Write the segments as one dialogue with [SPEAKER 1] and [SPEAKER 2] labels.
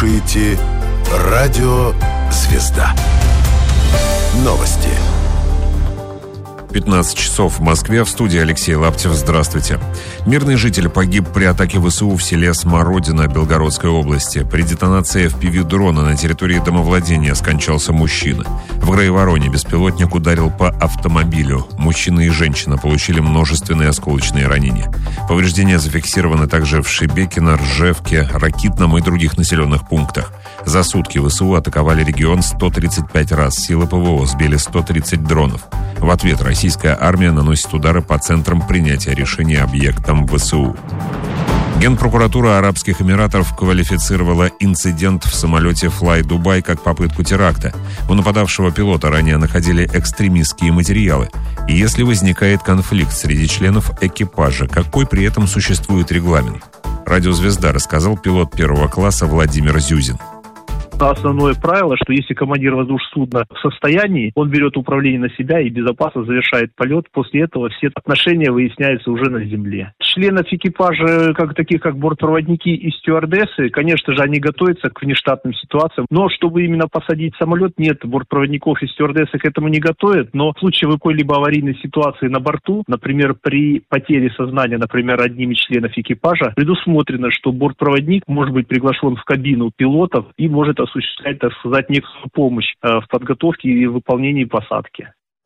[SPEAKER 1] слушаете Радио Звезда. Новости.
[SPEAKER 2] 15 часов в Москве. В студии Алексей Лаптев. Здравствуйте. Мирный житель погиб при атаке ВСУ в селе Смородино Белгородской области. При детонации FPV-дрона на территории домовладения скончался мужчина. В Грайвороне беспилотник ударил по автомобилю. Мужчина и женщина получили множественные осколочные ранения. Повреждения зафиксированы также в Шебекино, Ржевке, Ракитном и других населенных пунктах. За сутки ВСУ атаковали регион 135 раз. Силы ПВО сбили 130 дронов. В ответ российская армия наносит удары по центрам принятия решений объектам ВСУ. Генпрокуратура Арабских Эмиратов квалифицировала инцидент в самолете Fly Dubai как попытку теракта. У нападавшего пилота ранее находили экстремистские материалы. И если возникает конфликт среди членов экипажа, какой при этом существует регламент? Радио «Звезда» рассказал пилот первого класса Владимир Зюзин.
[SPEAKER 3] Основное правило, что если командир воздушного судна в состоянии, он берет управление на себя и безопасно завершает полет. После этого все отношения выясняются уже на земле. Членов экипажа, как бортпроводники и стюардессы, конечно же, они готовятся к внештатным ситуациям. Но чтобы именно посадить самолет, нет, бортпроводников и стюардессы к этому не готовят. Но в случае какой-либо аварийной ситуации на борту, например, при потере сознания, например, одним из членов экипажа, предусмотрено, что бортпроводник может быть приглашен в кабину пилотов и может осуществлять, так сказать, некую помощь в подготовке и выполнении посадки.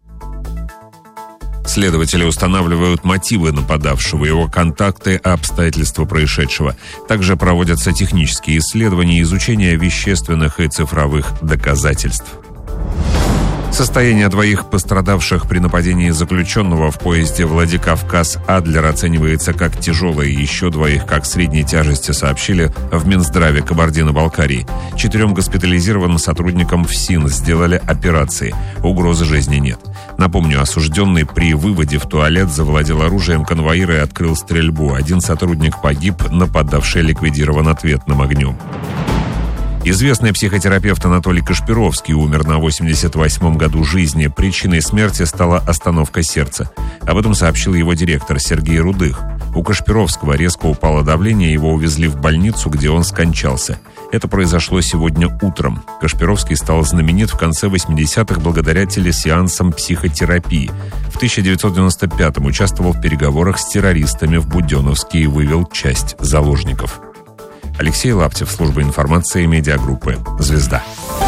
[SPEAKER 2] Следователи устанавливают мотивы нападавшего, его контакты, обстоятельства происшедшего. Также проводятся технические исследования и изучение вещественных и цифровых доказательств. Состояние двоих пострадавших при нападении заключенного в поезде Владикавказ-Адлер оценивается как тяжелое, еще двоих как средней тяжести, сообщили в Минздраве Кабардино-Балкарии. 4 госпитализированным сотрудникам ФСИН сделали операции. Угрозы жизни нет. Напомню, осужденный при выводе в туалет завладел оружием конвоира и открыл стрельбу. 1 сотрудник погиб, нападавший ликвидирован ответным огнем. Известный психотерапевт Анатолий Кашпировский умер на 88-м году жизни. Причиной смерти стала остановка сердца. Об этом сообщил его директор Сергей Рудых. У Кашпировского резко упало давление, его увезли в больницу, где он скончался. Это произошло сегодня утром. Кашпировский стал знаменит в конце 80-х благодаря телесеансам психотерапии. В 1995-м участвовал в переговорах с террористами в Буденновске и вывел часть заложников. Алексей Лаптев, служба информации медиагруппы «Звезда».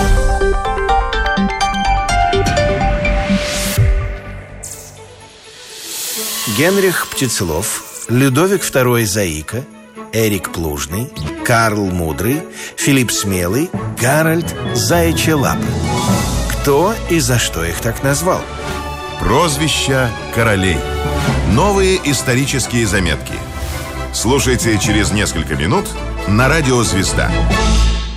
[SPEAKER 4] Генрих Птицелов, Людовик II Заика, Эрик Плужный, Карл Мудрый, Филипп Смелый, Гарольд Заячья Лапа. Кто и за что их так назвал?
[SPEAKER 1] Прозвища королей. Новые исторические заметки. Слушайте через несколько минут на Радио «Звезда».